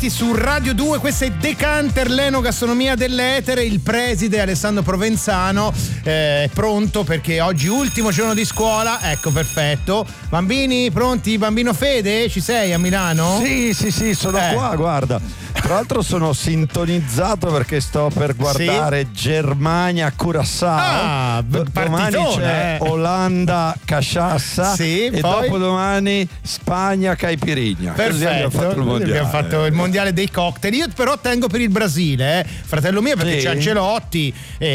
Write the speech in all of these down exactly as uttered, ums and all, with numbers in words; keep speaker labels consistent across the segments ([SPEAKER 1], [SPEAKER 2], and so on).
[SPEAKER 1] Su Radio due, questa è Decanter, l'enogastronomia dell'etere. Il preside Alessandro Provenzano eh, è pronto perché oggi ultimo giorno di scuola. Ecco, perfetto. Bambini pronti? Bambino Fede, ci sei a Milano?
[SPEAKER 2] Sì, sì, sì, sono
[SPEAKER 1] eh.
[SPEAKER 2] qua, guarda. Tra l'altro sono sintonizzato perché sto per guardare sì. Germania Curaçao.
[SPEAKER 1] Ah,
[SPEAKER 2] D- domani c'è
[SPEAKER 1] eh.
[SPEAKER 2] Olanda Casciassa
[SPEAKER 1] sì,
[SPEAKER 2] e
[SPEAKER 1] poi...
[SPEAKER 2] dopodomani Spagna Caipirigna.
[SPEAKER 1] Perfetto.
[SPEAKER 2] Così abbiamo fatto il mondiale.
[SPEAKER 1] Abbiamo fatto il mondiale dei cocktail. Io però tengo per il Brasile, eh. fratello mio, perché
[SPEAKER 2] sì.
[SPEAKER 1] c'è Ancelotti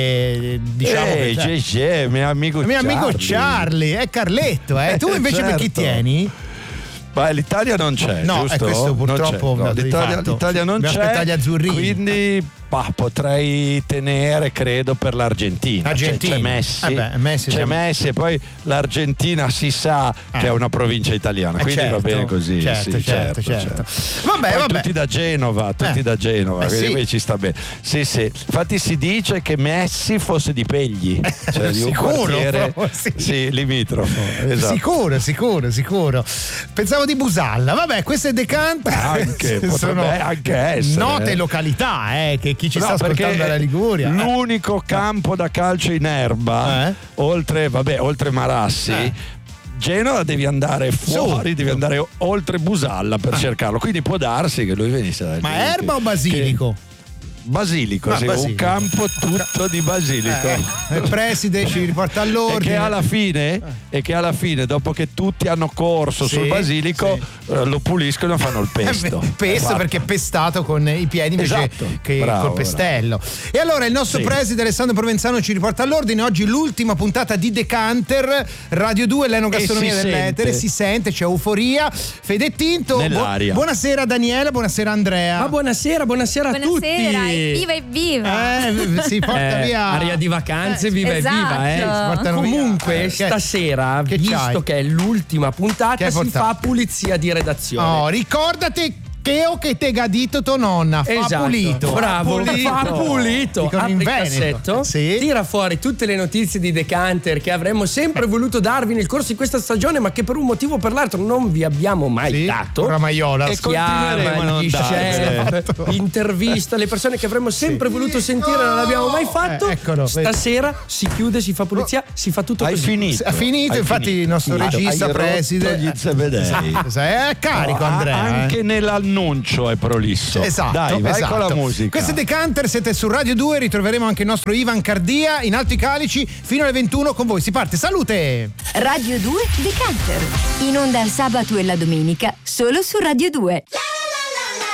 [SPEAKER 1] e diciamo
[SPEAKER 2] eh,
[SPEAKER 1] che
[SPEAKER 2] G G, mio amico
[SPEAKER 1] mio
[SPEAKER 2] Charlie.
[SPEAKER 1] amico Charlie, è Carletto, eh. Tu invece
[SPEAKER 2] certo.
[SPEAKER 1] per chi tieni?
[SPEAKER 2] Beh, l'Italia non c'è,
[SPEAKER 1] no,
[SPEAKER 2] giusto?
[SPEAKER 1] E questo purtroppo
[SPEAKER 2] non c'è. No, l'Italia, l'Italia non
[SPEAKER 1] Dobbiamo
[SPEAKER 2] c'è.
[SPEAKER 1] aspettare gli azzurrini.
[SPEAKER 2] Quindi bah, potrei tenere, credo, per l'Argentina.
[SPEAKER 1] Argentina.
[SPEAKER 2] C'è, c'è Messi,
[SPEAKER 1] eh beh, Messi
[SPEAKER 2] c'è
[SPEAKER 1] siamo...
[SPEAKER 2] Messi e poi l'Argentina si sa eh. che è una provincia italiana,
[SPEAKER 1] eh
[SPEAKER 2] quindi
[SPEAKER 1] certo,
[SPEAKER 2] va bene così.
[SPEAKER 1] Certo,
[SPEAKER 2] sì,
[SPEAKER 1] certo,
[SPEAKER 2] certo,
[SPEAKER 1] certo. Vabbè,
[SPEAKER 2] poi
[SPEAKER 1] vabbè.
[SPEAKER 2] tutti da Genova, tutti
[SPEAKER 1] eh.
[SPEAKER 2] da Genova,
[SPEAKER 1] eh,
[SPEAKER 2] quindi
[SPEAKER 1] sì.
[SPEAKER 2] qui ci sta bene. Sì, sì. Infatti si dice che Messi fosse di Pegli, cioè di un
[SPEAKER 1] sicuro,
[SPEAKER 2] quartiere
[SPEAKER 1] proprio, sì.
[SPEAKER 2] sì, limitrofo. Esatto.
[SPEAKER 1] Sicuro, sicuro, sicuro. Pensavo di Busalla. Vabbè, questo è Decanter.
[SPEAKER 2] Anche,
[SPEAKER 1] sono
[SPEAKER 2] anche essere.
[SPEAKER 1] note località, eh, che chi ci
[SPEAKER 2] no,
[SPEAKER 1] sta ascoltando dalla Liguria.
[SPEAKER 2] L'unico
[SPEAKER 1] eh.
[SPEAKER 2] campo da calcio in erba,
[SPEAKER 1] eh.
[SPEAKER 2] oltre, vabbè, oltre Marassi. Eh. Genova devi andare fuori,
[SPEAKER 1] Su.
[SPEAKER 2] devi andare oltre Busalla per ah. cercarlo. Quindi può darsi che lui venisse da lì.
[SPEAKER 1] Ma erba o basilico?
[SPEAKER 2] Che... Basilico,
[SPEAKER 1] ah,
[SPEAKER 2] sì,
[SPEAKER 1] basilico,
[SPEAKER 2] un campo tutto di basilico.
[SPEAKER 1] Eh, eh. Il preside ci riporta all'ordine.
[SPEAKER 2] E che alla fine, eh. e che alla fine, dopo che tutti hanno corso
[SPEAKER 1] sì,
[SPEAKER 2] sul basilico,
[SPEAKER 1] sì.
[SPEAKER 2] eh, lo puliscono e fanno il pesto.
[SPEAKER 1] Il pesto
[SPEAKER 2] esatto.
[SPEAKER 1] perché è pestato con i piedi invece
[SPEAKER 2] esatto.
[SPEAKER 1] che
[SPEAKER 2] bravo,
[SPEAKER 1] col pestello.
[SPEAKER 2] Bravo.
[SPEAKER 1] E allora il nostro sì. preside Alessandro Provenzano ci riporta all'ordine. Oggi l'ultima puntata di Decanter, Radio due, l'enogastronomia dell'etere. Si sente, c'è euforia. Fede Tinto.
[SPEAKER 2] Nell'aria.
[SPEAKER 1] Bu- buonasera Daniela, buonasera Andrea.
[SPEAKER 3] Ma buonasera, buonasera,
[SPEAKER 4] buonasera,
[SPEAKER 3] a tutti.
[SPEAKER 4] Evviva, evviva.
[SPEAKER 1] Eh, si porta
[SPEAKER 3] eh,
[SPEAKER 1] via
[SPEAKER 3] aria di vacanze, viva
[SPEAKER 4] esatto.
[SPEAKER 3] e viva, eh. Comunque
[SPEAKER 1] via.
[SPEAKER 3] stasera,
[SPEAKER 1] che
[SPEAKER 3] visto
[SPEAKER 1] c'hai?
[SPEAKER 3] che è l'ultima puntata,
[SPEAKER 1] che
[SPEAKER 3] si fa pulizia di redazione.
[SPEAKER 1] Oh, ricordati che o che te gadito tua nonna, fa
[SPEAKER 3] esatto.
[SPEAKER 1] pulito.
[SPEAKER 3] Bravo,
[SPEAKER 1] fa pulito.
[SPEAKER 3] fa pulito.
[SPEAKER 1] Dicono
[SPEAKER 3] Apri
[SPEAKER 1] in
[SPEAKER 3] il
[SPEAKER 1] Veneto.
[SPEAKER 3] cassetto,
[SPEAKER 1] sì.
[SPEAKER 3] tira fuori tutte le notizie di Decanter che avremmo sempre voluto darvi nel corso di questa stagione, ma che per un motivo o per l'altro non vi abbiamo mai
[SPEAKER 1] sì.
[SPEAKER 3] dato.
[SPEAKER 1] Ramaiola.
[SPEAKER 3] E chiama,
[SPEAKER 2] gli
[SPEAKER 3] chef, intervista le persone che avremmo sempre sì. voluto sentire, non l'abbiamo mai fatto.
[SPEAKER 1] Eh, eccolo,
[SPEAKER 3] stasera vedi. Si chiude, si fa pulizia, oh. si fa tutto
[SPEAKER 2] Hai
[SPEAKER 3] così.
[SPEAKER 2] finito.
[SPEAKER 1] Ha finito,
[SPEAKER 2] Hai
[SPEAKER 1] infatti
[SPEAKER 2] finito.
[SPEAKER 1] il nostro
[SPEAKER 2] Hai
[SPEAKER 1] regista preside
[SPEAKER 2] gli zebedei.
[SPEAKER 1] È carico,
[SPEAKER 2] no,
[SPEAKER 1] Andrea.
[SPEAKER 2] Anche
[SPEAKER 1] eh.
[SPEAKER 2] nell'annuncio è prolisso.
[SPEAKER 1] Esatto,
[SPEAKER 2] dai, vai
[SPEAKER 1] esatto.
[SPEAKER 2] con la musica.
[SPEAKER 1] Questo è Decanter, siete su Radio due, ritroveremo anche il nostro Ivan Cardia in Alto i Calici fino alle ventuno con voi. Si parte, salute!
[SPEAKER 5] Radio due Decanter, in onda il sabato e la domenica solo su Radio due.